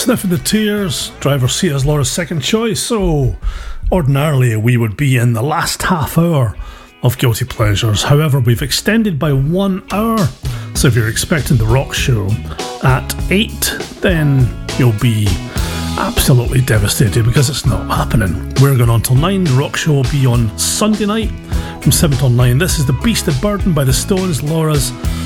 Sniffing the Tears, Driver's Seat is Laura's second choice, so ordinarily we would be in the last half hour of Guilty Pleasures. However, we've extended by 1 hour, so if you're expecting the rock show at 8, then you'll be absolutely devastated because it's not happening. We're going on till 9. The rock show will be on Sunday night from 7 till 9. This is The Beast of Burden by the Stones, Laura's